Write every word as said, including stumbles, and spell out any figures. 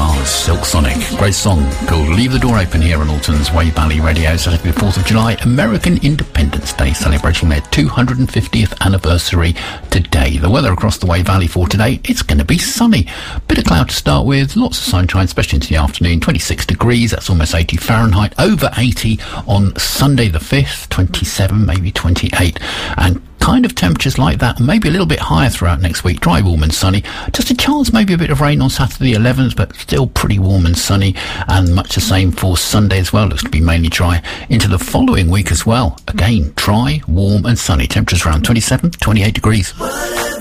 Mars, Silk Sonic. Great song called Leave the Door Open here on Alton's Wave Valley Radio. Saturday the fourth of July, American Independence Day, celebrating their two hundred fiftieth anniversary today. The weather across the Wave Valley for today, it's going to be sunny. Bit of cloud to start with, lots of sunshine, especially into the afternoon. twenty-six degrees, that's almost eighty Fahrenheit. Over eighty on Sunday the fifth, twenty-seven, maybe twenty-eight. And kind of temperatures like that, maybe a little bit higher throughout next week. Dry, warm and sunny. Just a chance maybe a bit of rain on Saturday the eleventh, but still pretty warm and sunny, and much the same for Sunday as well. Looks to be mainly dry into the following week as well. Again, dry, warm and sunny. Temperatures around twenty-seven, twenty-eight degrees.